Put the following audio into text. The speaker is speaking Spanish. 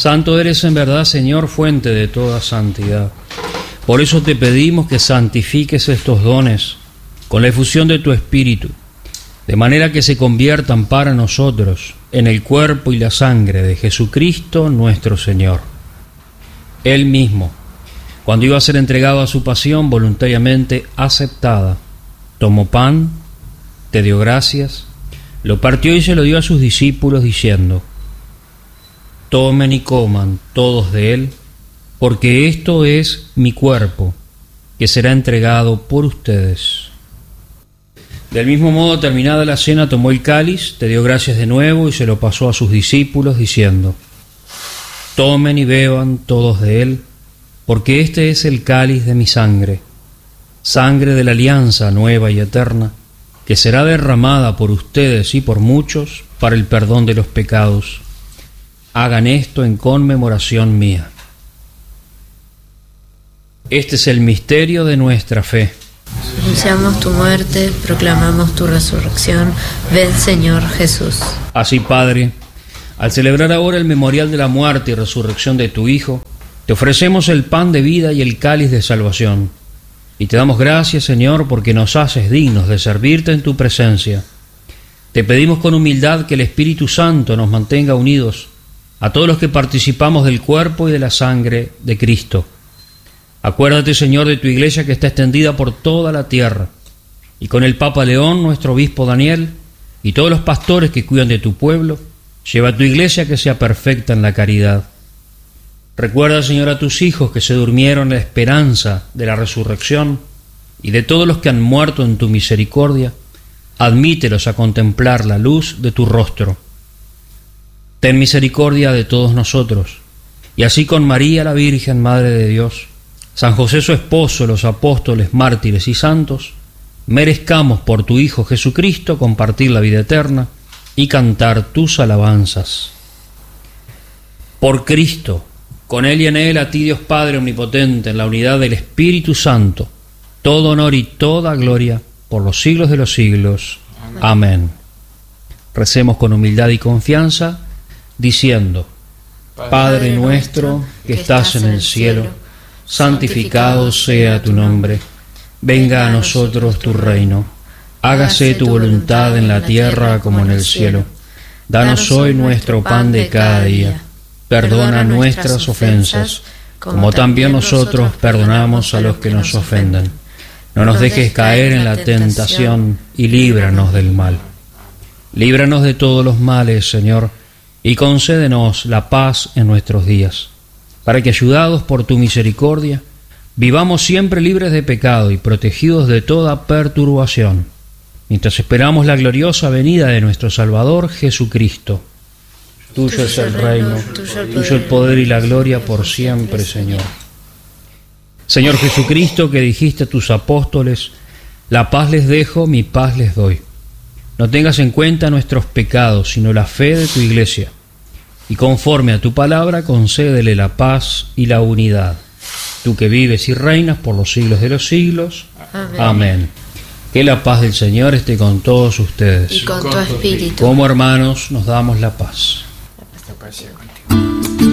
Santo eres en verdad, Señor, fuente de toda santidad. Por eso te pedimos que santifiques estos dones con la efusión de tu Espíritu, de manera que se conviertan para nosotros en el cuerpo y la sangre de Jesucristo nuestro Señor. Él mismo, cuando iba a ser entregado a su pasión voluntariamente aceptada, tomó pan, te dio gracias, lo partió y se lo dio a sus discípulos diciendo: tomen y coman todos de él, porque esto es mi cuerpo, que será entregado por ustedes. Del mismo modo, terminada la cena, tomó el cáliz, te dio gracias de nuevo y se lo pasó a sus discípulos diciendo: tomen y beban todos de él, porque este es el cáliz de mi sangre, sangre de la alianza nueva y eterna, que será derramada por ustedes y por muchos para el perdón de los pecados. Hagan esto en conmemoración mía. Este es el misterio de nuestra fe. Anunciamos tu muerte, proclamamos tu resurrección. Ven, Señor Jesús. Así, Padre, al celebrar ahora el memorial de la muerte y resurrección de tu Hijo, te ofrecemos el pan de vida y el cáliz de salvación. Y te damos gracias, Señor, porque nos haces dignos de servirte en tu presencia. Te pedimos con humildad que el Espíritu Santo nos mantenga unidos a todos los que participamos del cuerpo y de la sangre de Cristo. Acuérdate, Señor, de tu Iglesia que está extendida por toda la tierra, y con el Papa León, nuestro obispo Daniel, y todos los pastores que cuidan de tu pueblo, lleva a tu Iglesia que sea perfecta en la caridad. Recuerda, Señor, a tus hijos que se durmieron en la esperanza de la resurrección, y de todos los que han muerto en tu misericordia, admítelos a contemplar la luz de tu rostro. Ten misericordia de todos nosotros, y así con María la Virgen, Madre de Dios, San José su esposo, los apóstoles, mártires y santos, merezcamos por tu Hijo Jesucristo compartir la vida eterna y cantar tus alabanzas. Por Cristo, con Él y en Él, a ti Dios Padre omnipotente, en la unidad del Espíritu Santo, todo honor y toda gloria por los siglos de los siglos. Amén. Recemos con humildad y confianza, diciendo: Padre nuestro que estás en el cielo, santificado sea tu nombre. Venga a nosotros tu reino. Hágase tu voluntad en la tierra como en el cielo. Danos hoy nuestro pan de cada día. Perdona nuestras ofensas, como también nosotros perdonamos a los que nos ofenden. No nos dejes caer en la tentación y líbranos del mal. Líbranos de todos los males, Señor, y concédenos la paz en nuestros días, para que, ayudados por tu misericordia, vivamos siempre libres de pecado y protegidos de toda perturbación, mientras esperamos la gloriosa venida de nuestro Salvador Jesucristo. Tuyo es el reino, tuyo el poder y la gloria por siempre, Señor. Señor Jesucristo, que dijiste a tus apóstoles: la paz les dejo, mi paz les doy. No tengas en cuenta nuestros pecados, sino la fe de tu Iglesia, y conforme a tu palabra concédele la paz y la unidad. Tú que vives y reinas por los siglos de los siglos. Amén. Amén. Que la paz del Señor esté con todos ustedes. Y con tu espíritu. Como hermanos nos damos la paz. La paz.